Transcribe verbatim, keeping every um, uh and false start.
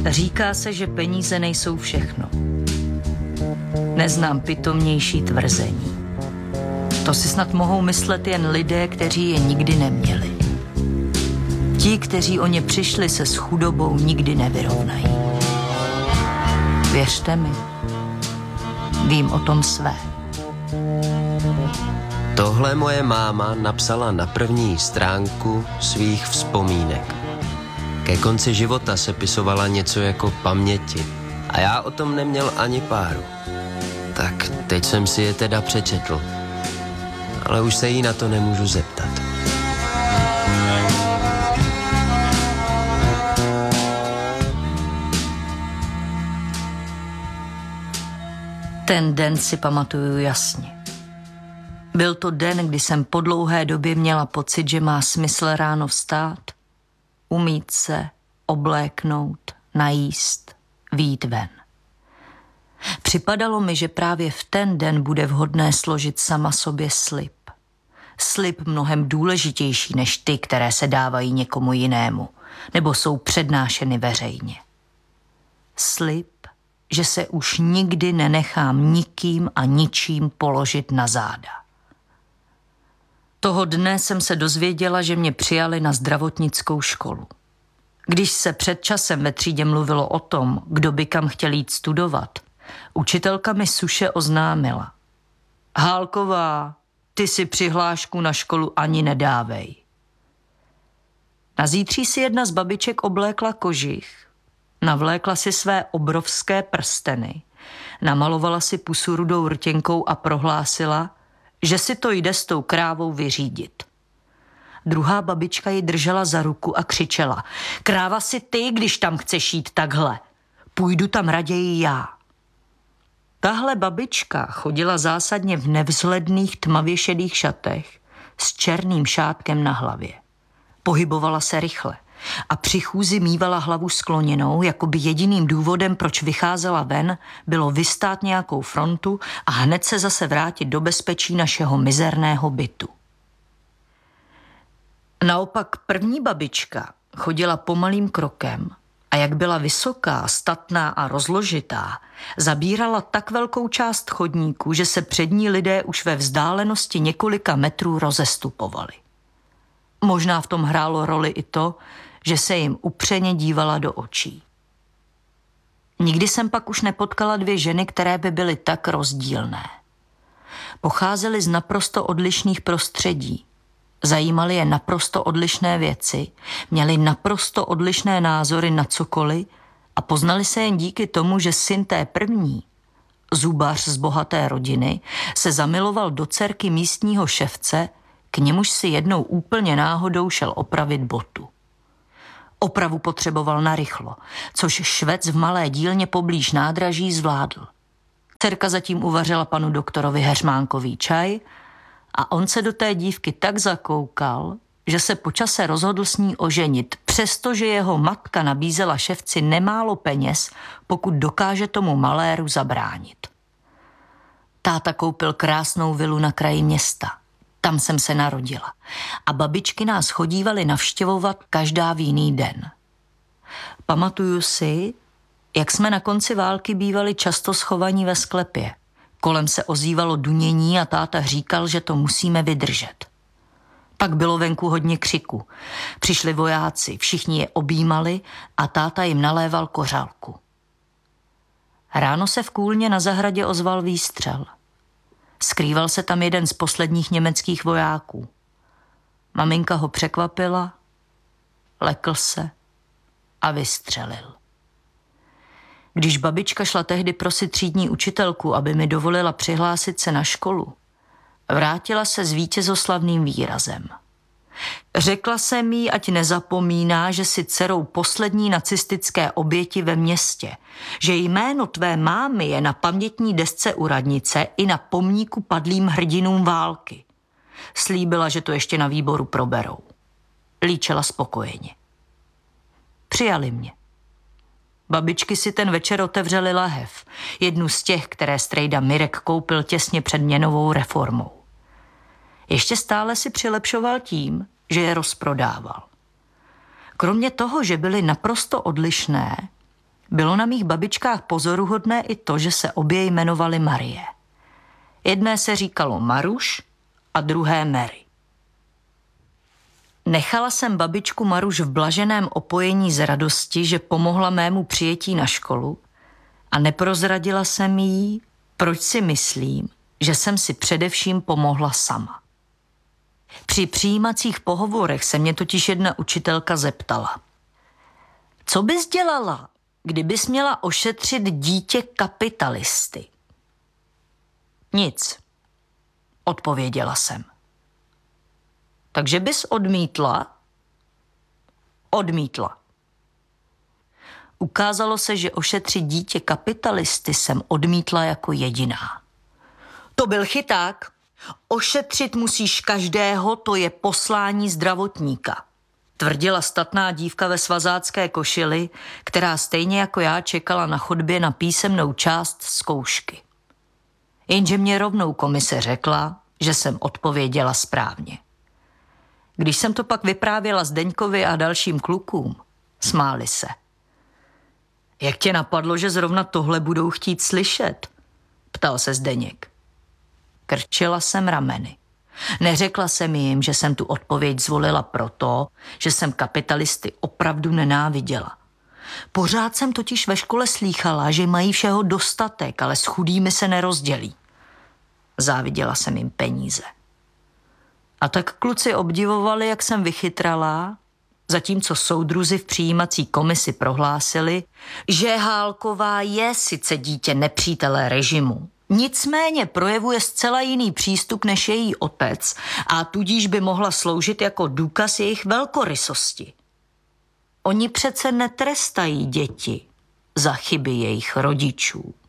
Říká se, že peníze nejsou všechno. Neznám pitomnější tvrzení. To si snad mohou myslet jen lidé, kteří je nikdy neměli. Ti, kteří o ně přišli, se s chudobou nikdy nevyrovnají. Věřte mi, vím o tom své. Tohle moje máma napsala na první stránku svých vzpomínek. Ke konci života sepisovala něco jako paměti a já o tom neměl ani páru. Tak teď jsem si je teda přečetl, ale už se jí na to nemůžu zeptat. Ten den si pamatuju jasně. Byl to den, kdy jsem po dlouhé době měla pocit, že má smysl ráno vstát, umýt se, obléknout, najíst, vyjít ven. Připadalo mi, že právě v ten den bude vhodné složit sama sobě slib. Slib mnohem důležitější než ty, které se dávají někomu jinému, nebo jsou přednášeny veřejně. Slib, že se už nikdy nenechám nikým a ničím položit na záda. Toho dne jsem se dozvěděla, že mě přijali na zdravotnickou školu. Když se před časem ve třídě mluvilo o tom, kdo by kam chtěl jít studovat, učitelka mi suše oznámila: Hálková, ty si přihlášku na školu ani nedávej. Na zítří si jedna z babiček oblékla kožich, navlékla si své obrovské prsteny, namalovala si pusu rudou rtěnkou a prohlásila, že si to jde s tou krávou vyřídit. Druhá babička ji držela za ruku a křičela: Kráva si ty, když tam chceš jít takhle. Půjdu tam raději já. Tahle babička chodila zásadně v nevzhledných tmavě šedých šatech s černým šátkem na hlavě. Pohybovala se rychle a při chůzi mívala hlavu skloněnou, jako by jediným důvodem, proč vycházela ven, bylo vystát nějakou frontu a hned se zase vrátit do bezpečí našeho mizerného bytu. Naopak první babička chodila pomalým krokem a jak byla vysoká, statná a rozložitá, zabírala tak velkou část chodníku, že se před ní lidé už ve vzdálenosti několika metrů rozestupovali. Možná v tom hrálo roli i to, že se jim upřeně dívala do očí. Nikdy jsem pak už nepotkala dvě ženy, které by byly tak rozdílné. Pocházely z naprosto odlišných prostředí, zajímaly je naprosto odlišné věci, měly naprosto odlišné názory na cokoliv a poznali se jen díky tomu, že syn té první, zubař z bohaté rodiny, se zamiloval do dcerky místního ševce, k němuž si jednou úplně náhodou šel opravit botu. Opravu potřeboval narychlo, což švec v malé dílně poblíž nádraží zvládl. Dcerka zatím uvařila panu doktorovi heřmánkový čaj a on se do té dívky tak zakoukal, že se po čase rozhodl s ní oženit, přestože jeho matka nabízela ševci nemálo peněz, pokud dokáže tomu maléru zabránit. Táta koupil krásnou vilu na kraji města. Tam jsem se narodila a babičky nás chodívaly navštěvovat každá v jiný den. Pamatuju si, jak jsme na konci války bývali často schovaní ve sklepě. Kolem se ozývalo dunění a táta říkal, že to musíme vydržet. Pak bylo venku hodně křiku. Přišli vojáci, všichni je objímali a táta jim naléval kořálku. Ráno se v kůlně na zahradě ozval výstřel. Skrýval se tam jeden z posledních německých vojáků. Maminka ho překvapila, lekl se a vystřelil. Když babička šla tehdy prosit třídní učitelku, aby mi dovolila přihlásit se na školu, vrátila se s vítězoslavným výrazem. Řekla jsem jí, ať nezapomíná, že si dcerou poslední nacistické oběti ve městě, že jméno tvé mámy je na pamětní desce u radnice i na pomníku padlým hrdinům války. Slíbila, že to ještě na výboru proberou. Líčela spokojeně. Přijali mě. Babičky si ten večer otevřely lahev, jednu z těch, které strejda Mirek koupil těsně před měnovou reformou. Ještě stále si přilepšoval tím, že je rozprodával. Kromě toho, že byly naprosto odlišné, Bylo na mých babičkách pozoruhodné i to, že se obě jmenovaly Marie. Jedné se říkalo Maruš a druhé Mary. Nechala jsem babičku Maruš v blaženém opojení z radosti, že pomohla mému přijetí na školu a neprozradila jsem jí, proč si myslím, že jsem si především pomohla sama. Při přijímacích pohovorech se mě totiž jedna učitelka zeptala: co bys dělala, kdybys měla ošetřit dítě kapitalisty? Nic, odpověděla jsem. Takže bys odmítla? Odmítla. Ukázalo se, že ošetřit dítě kapitalisty jsem odmítla jako jediná. To byl chyták. Ošetřit musíš každého, to je poslání zdravotníka, tvrdila statná dívka ve svazácké košili, která stejně jako já čekala na chodbě na písemnou část zkoušky. Jenže mě rovnou komise řekla, že jsem odpověděla správně. Když jsem to pak vyprávěla Zdeňkovi a dalším klukům, smáli se. Jak tě napadlo, že zrovna tohle budou chtít slyšet? Ptal se Zdeněk. Krčila jsem rameny. Neřekla jsem jim, že jsem tu odpověď zvolila proto, že jsem kapitalisty opravdu nenáviděla. Pořád jsem totiž ve škole slýchala, že mají všeho dostatek, ale s chudými se nerozdělí. Záviděla jsem jim peníze. A tak kluci obdivovali, jak jsem vychytrala, zatímco soudruzi v přijímací komisi prohlásili, že Hálková je sice dítě nepřítele režimu, nicméně projevuje zcela jiný přístup než její otec a tudíž by mohla sloužit jako důkaz jejich velkorysosti. Oni přece netrestají děti za chyby jejich rodičů.